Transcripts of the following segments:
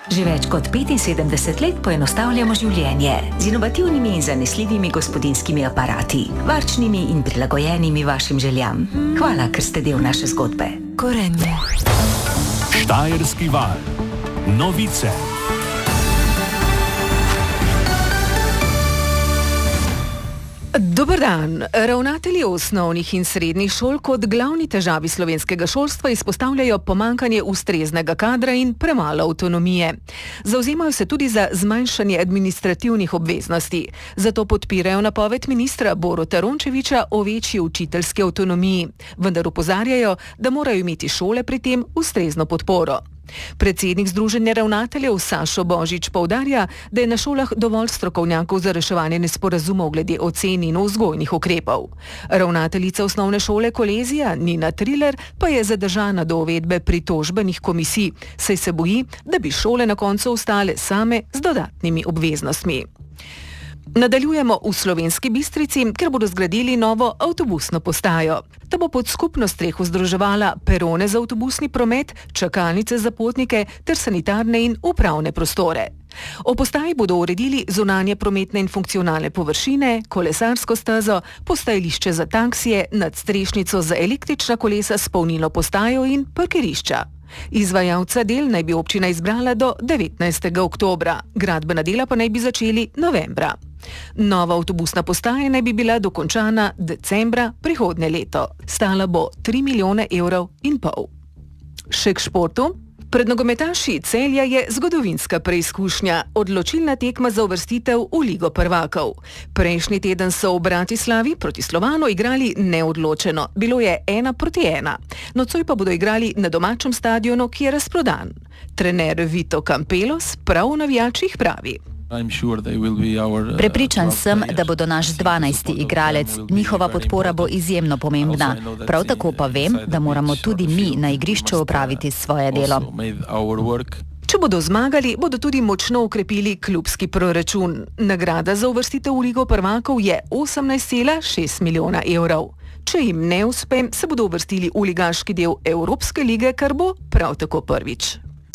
Že več kot 75 let poenostavljamo življenje z inovativnimi in zanesljivimi gospodinjskimi aparati, varčnimi in prilagojenimi vašim željam. Hvala, ker ste del naše zgodbe. Gorenje. Štajerski val. Novice. Dober dan. Ravnatelji osnovnih in srednjih šol kot glavni težavi slovenskega šolstva izpostavljajo pomanjkanje ustreznega kadra in premalo avtonomije. Zavzemajo se tudi za zmanjšanje administrativnih obveznosti. Zato podpirajo napoved ministra Boruta Rončevića o večji učiteljski avtonomiji. Vendar opozarjajo, da morajo imeti šole pri tem ustrezno podporo. Predsednik Združenja ravnateljev Sašo Božič poudarja, da je na šolah dovolj strokovnjakov za reševanje nesporazumov glede ocen in vzgojnih ukrepov. Ravnateljica osnovne šole Kolezija Nina Triler pa je zadržana do uvedbe pritožbenih komisij, saj se boji, da bi šole na koncu ostale same z dodatnimi obveznostmi. Nadaljujemo v Slovenski Bistrici, ker bodo zgradili novo avtobusno postajo. Ta bo pod skupno streho združevala perone za avtobusni promet, čakalnice za potnike ter sanitarne in upravne prostore. O postaji bodo uredili zunanje prometne in funkcionalne površine, kolesarsko stezo, postajališče za taksije, nadstrešnico za električna kolesa s polnilno postajo in parkirišča. Izvajalca del naj bi občina izbrala do 19. oktobra, gradbena dela pa naj bi začeli novembra. Nova avtobusna postaja naj bi bila dokončana decembra prihodnje leto. Stala bo 3,5 milijona evrov. Še k športu. Pred nogometaši Celja je zgodovinska preizkušnja, odločilna tekma za uvrstitev v Ligo prvakov. Prejšnji teden so v Bratislavi proti Slovanu igrali neodločeno, bilo je 1-1. Nocoj pa bodo igrali na domačem stadionu, ki je razprodan. Trener Vito Campelos prav o navijačih pravi. Prepričan sem, da bodo naš 12. igralec. Njihova podpora bo izjemno pomembna. Prav tako pa vem, da moramo tudi mi na igrišču opraviti svoje delo. Če bodo zmagali, bodo tudi močno ukrepili klubski proračun. Nagrada za uvrstitev v Ligo prvakov je 18,6 milijona evrov. Če jim ne uspe, se bodo uvrstili v ligaški del Evropske lige, kar bo prav tako prvič.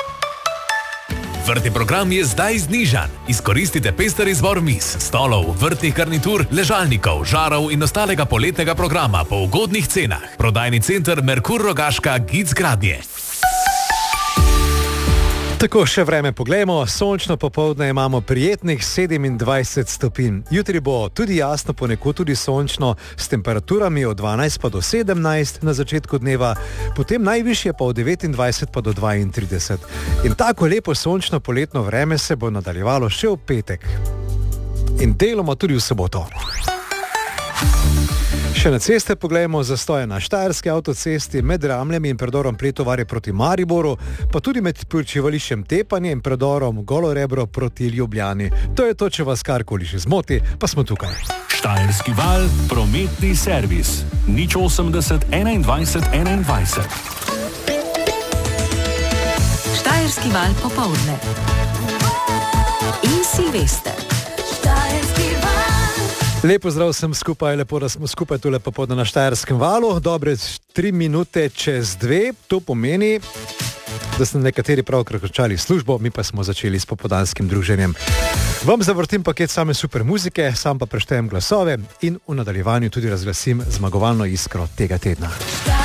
Vrtni program je zdaj znižan. Izkoristite pester izbor miz, stolov, vrtnih garnitur, ležalnikov, žarov in ostalega poletnega programa po ugodnih cenah. Prodajni center Merkur Rogaška Gic Gradnje. Tako, še vreme poglejmo. Sončno popoldne imamo prijetnih 27 stopinj. Jutri bo tudi jasno, ponekod tudi sončno, s temperaturami od 12 pa do 17 na začetku dneva, potem najvišje pa od 29 pa do 32. In tako lepo sončno poletno vreme se bo nadaljevalo še v petek. In deloma tudi v soboto. Še na ceste poglejmo, zastoje na Štajerski avtocesti med Ramljem in predorom Pletovarje proti Mariboru, pa tudi med počivališčem Tepanje in predorom Golo Rebro proti Ljubljani. To je to, če vas karkoli že zmoti, pa smo tukaj. Štajerski val, prometni servis. 080 21 21. Štajerski val popoldne. In Silvester. Štajerski val. Lepo zdrav sem skupaj, lepo, da smo skupaj tule popoldne na Štajerskem valu. Dobre 3 minute čez 2, to pomeni, da ste nekateri pravkar končali službo, mi pa smo začeli s popoldanskim druženjem. Vam zavrtim paket same super muzike, sam pa preštejem glasove in v nadaljevanju tudi razglasim zmagovalno iskro tega tedna.